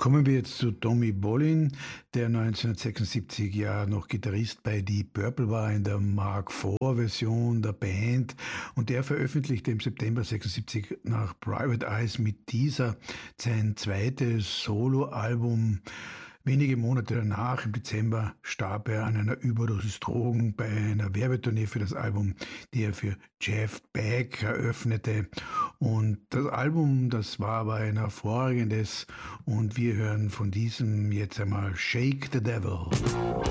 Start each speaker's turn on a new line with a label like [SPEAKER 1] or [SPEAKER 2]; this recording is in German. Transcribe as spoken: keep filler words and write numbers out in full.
[SPEAKER 1] Kommen wir jetzt zu Tommy Bolin, der neunzehnhundertsechsundsiebzig ja noch Gitarrist bei Deep Purple war in der Mark vier Version der Band, und der veröffentlichte im September sechsundsiebzig nach Private Eyes mit dieser sein zweites Soloalbum. Wenige Monate danach, im Dezember, starb er an einer Überdosis Drogen bei einer Werbetournee für das Album, die er für Jeff Beck eröffnete. Und das Album, das war aber ein hervorragendes, und wir hören von diesem jetzt einmal Shake the Devil.